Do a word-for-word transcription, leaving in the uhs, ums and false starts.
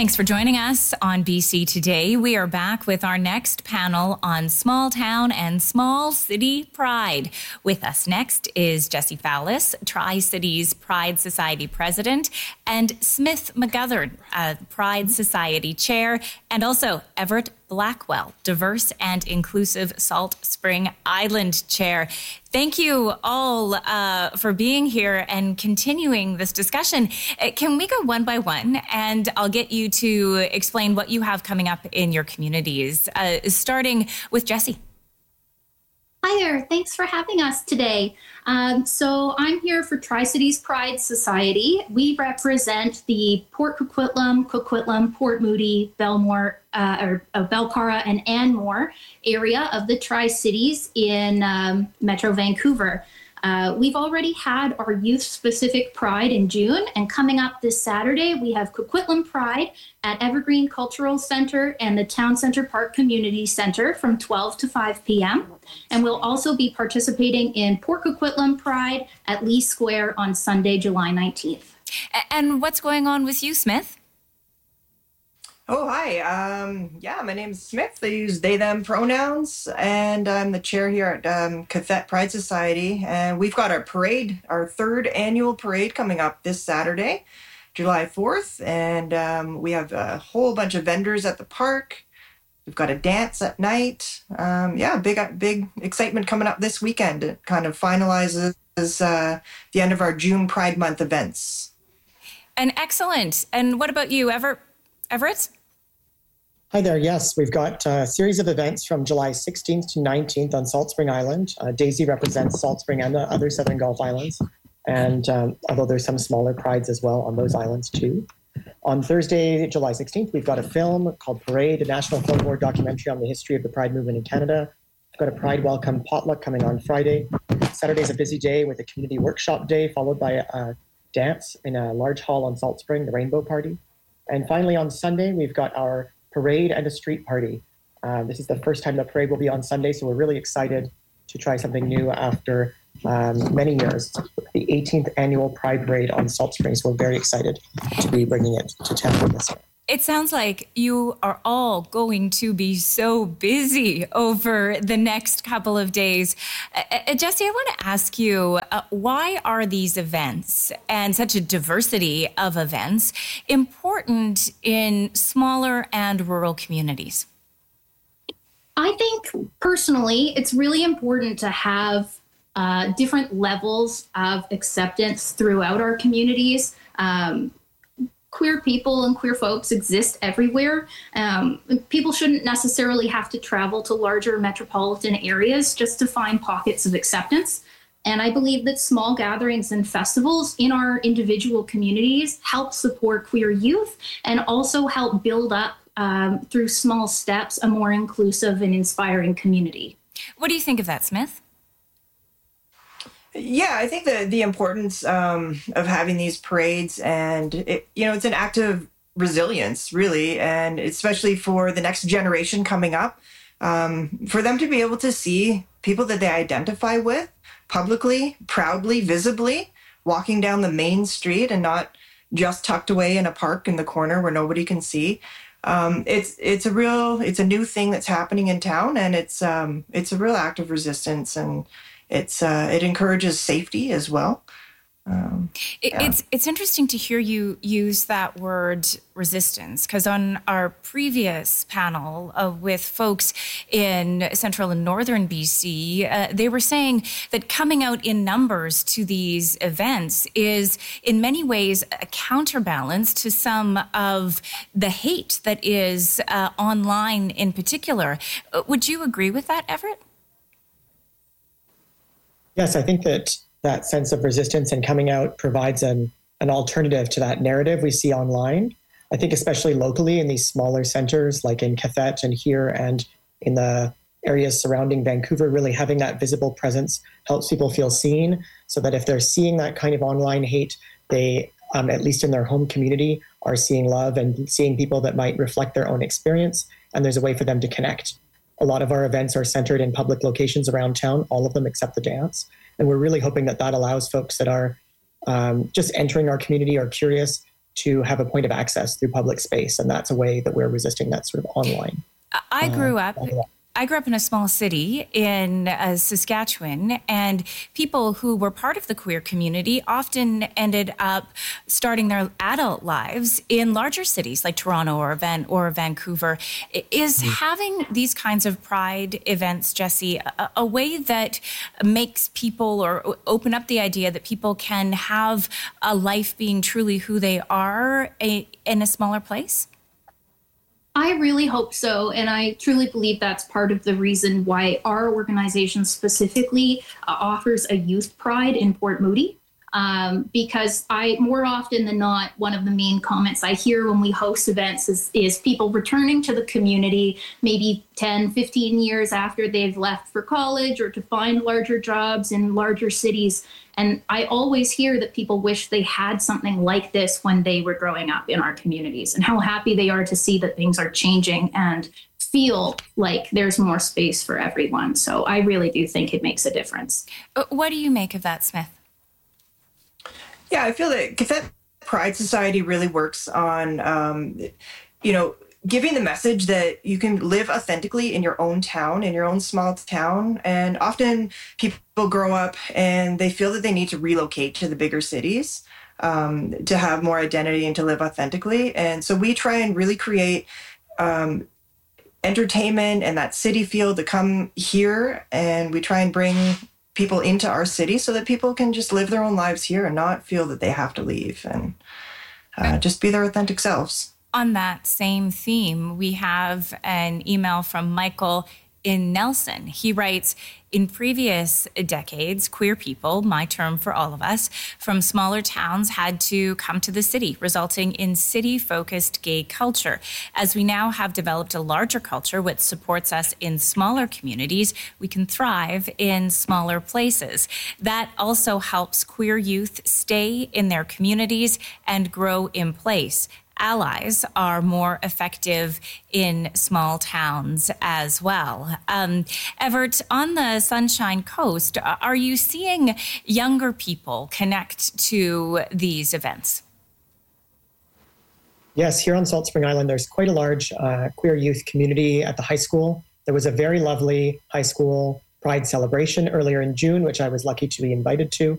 Thanks for joining us on B C Today. We are back with our next panel on small town and small city pride. With us next is Jessie Fallis, Tri-Cities Pride Society President, and Smith McGothard, uh, Pride Society Chair, and also Everett Blackwell, Diverse and Inclusive Salt Spring Island Chair. Thank you all uh, for being here and continuing this discussion. Uh, can we go one by one? And I'll get you to explain what you have coming up in your communities, uh, starting with Jessie. Hi there. Thanks for having us today. Um, so I'm here for Tri-Cities Pride Society. We represent the Port Coquitlam, Coquitlam, Port Moody, Belmore, uh, or uh, Belcara, and Anmore area of the Tri-Cities in um, Metro Vancouver. Uh, we've already had our youth-specific Pride in June, and coming up this Saturday, we have Coquitlam Pride at Evergreen Cultural Center and the Town Center Park Community Center from twelve to five p.m. And we'll also be participating in Port Coquitlam Pride at Lee Square on Sunday, July nineteenth. And what's going on with you, Smith? Oh, hi. Um, yeah, my name's Smith. I use they, them pronouns, and I'm the chair here at um, Cathette Pride Society. And we've got our parade, our third annual parade coming up this Saturday, July fourth. And um, we have a whole bunch of vendors at the park. We've got a dance at night. Um, yeah, big, big excitement coming up this weekend. It kind of finalizes uh, the end of our June Pride Month events. And excellent. And what about you, Ever- Everett? Hi there. Yes, we've got a series of events from July sixteenth to nineteenth on Salt Spring Island. Uh, Daisy represents Salt Spring and the other Southern Gulf Islands. And um, although there's some smaller prides as well on those islands too. On Thursday, July sixteenth, we've got a film called Parade, a National Film Board documentary on the history of the Pride movement in Canada. We've got a Pride Welcome potluck coming on Friday. Saturday's a busy day with a community workshop day, followed by a, a dance in a large hall on Salt Spring, the Rainbow Party. And finally on Sunday, we've got our parade and a street party. Uh, this is the first time the parade will be on Sunday, so we're really excited to try something new after um, many years. The eighteenth annual Pride Parade on Salt Springs. We're very excited to be bringing it to town this year. It sounds like you are all going to be so busy over the next couple of days. Uh, Jessie, I want to ask you, uh, why are these events and such a diversity of events important in smaller and rural communities? I think personally, it's really important to have uh, different levels of acceptance throughout our communities. Um, Queer people and queer folks exist everywhere. Um, people shouldn't necessarily have to travel to larger metropolitan areas just to find pockets of acceptance. And I believe that small gatherings and festivals in our individual communities help support queer youth and also help build up, um, through small steps, a more inclusive and inspiring community. What do you think of that, Smith? Yeah, I think the the importance um, of having these parades, and it, you know, it's an act of resilience, really, and especially for the next generation coming up, um, for them to be able to see people that they identify with publicly, proudly, visibly, walking down the main street and not just tucked away in a park in the corner where nobody can see. Um, it's it's a real it's a new thing that's happening in town, and it's um, it's a real act of resistance, and It's uh, it encourages safety as well. Um, it, yeah. It's it's interesting to hear you use that word resistance, because on our previous panel uh, with folks in central and northern B C, uh, they were saying that coming out in numbers to these events is in many ways a counterbalance to some of the hate that is uh, online in particular. Uh, would you agree with that, Everett? Yes, I think that that sense of resistance and coming out provides an, an alternative to that narrative we see online. I think especially locally in these smaller centers like in Cathette and here and in the areas surrounding Vancouver, really having that visible presence helps people feel seen, so that if they're seeing that kind of online hate, they, um, at least in their home community, are seeing love and seeing people that might reflect their own experience, and there's a way for them to connect. A lot of our events are centered in public locations around town, all of them except the dance. And we're really hoping that that allows folks that are um, just entering our community or curious to have a point of access through public space. And that's a way that we're resisting that sort of online. I grew uh, up... I grew up in a small city in uh, Saskatchewan, and people who were part of the queer community often ended up starting their adult lives in larger cities like Toronto or Van or Vancouver. Is having these kinds of pride events, Jesse, a, a way that makes people or open up the idea that people can have a life being truly who they are a, in a smaller place? I really hope so. And I truly believe that's part of the reason why our organization specifically uh, offers a youth pride in Port Moody. Um, because I, more often than not, one of the main comments I hear when we host events is, is people returning to the community maybe ten, fifteen years after they've left for college or to find larger jobs in larger cities. And I always hear that people wish they had something like this when they were growing up in our communities, and how happy they are to see that things are changing and feel like there's more space for everyone. So I really do think it makes a difference. What do you make of that, Smith? Yeah, I feel that Cassette Pride Society really works on, um, you know, giving the message that you can live authentically in your own town, in your own small town. And often people grow up and they feel that they need to relocate to the bigger cities um, to have more identity and to live authentically. And so we try and really create um, entertainment and that city feel to come here. And we try and bring people into our city so that people can just live their own lives here and not feel that they have to leave, and uh, just be their authentic selves. On that same theme, we have an email from Michael in Nelson. He writes, in previous decades, queer people, my term for all of us, from smaller towns had to come to the city, resulting in city-focused gay culture. As we now have developed a larger culture which supports us in smaller communities, we can thrive in smaller places. That also helps queer youth stay in their communities and grow in place. Allies are more effective in small towns as well. Um, Everett, on the Sunshine Coast, are you seeing younger people connect to these events? Yes, here on Salt Spring Island, there's quite a large uh, queer youth community at the high school. There was a very lovely high school Pride celebration earlier in June, which I was lucky to be invited to.